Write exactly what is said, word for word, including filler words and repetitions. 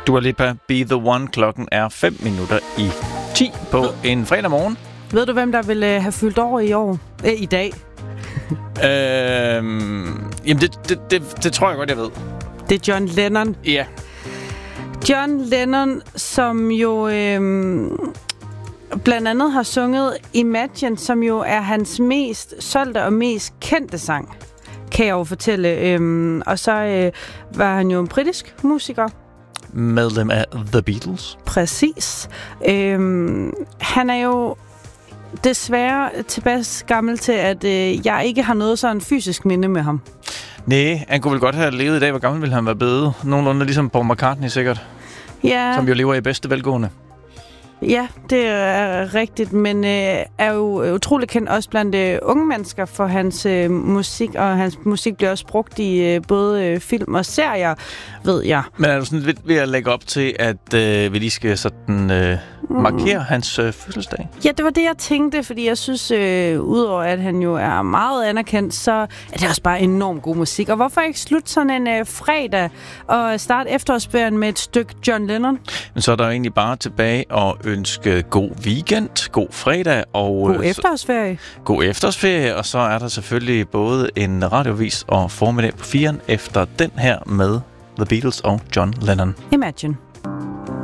Dua Lipa, Be The One. Klokken er fem minutter i ti på en fredag morgen. Ved du, hvem der vil øh, have fyldt år i år? Æ, i dag? øhm, jamen, det, det, det, det tror jeg godt, jeg ved. Det er John Lennon. Ja. John Lennon, som jo øhm, blandt andet har sunget Imagine, som jo er hans mest solgte og mest kendte sang, kan jeg jo fortælle. Øhm, og så øh, var han jo en britisk musiker. Medlem af The Beatles. Præcis. Øhm, han er jo desværre tilbage gammel til, at øh, jeg ikke har noget sådan fysisk minde med ham. Nej, han kunne vel godt have levet i dag. Hvor gammel ville han være blevet? Nogenlunde ligesom Paul McCartney sikkert. Ja. Som jo lever i bedste velgående. Ja, det er rigtigt, men øh, er jo utrolig kendt også blandt øh, unge mennesker for hans øh, musik, og hans musik bliver også brugt i øh, både øh, film og serier, ved jeg. Men er du sådan lidt ved at lægge op til, at øh, vi lige skal sådan øh, markere mm. hans øh, fødselsdag? Ja, det var det, jeg tænkte, fordi jeg synes, øh, udover at han jo er meget anerkendt, så er det også bare enormt god musik. Og hvorfor ikke slutte sådan en øh, fredag og starte efterårsferien med et stykke John Lennon? Men så er der jo egentlig bare tilbage og ønske god weekend, god fredag og god efterårsferie. Så, god efterårsferie, og så er der selvfølgelig både en radiovis og formiddag på firen efter den her med The Beatles og John Lennon. Imagine.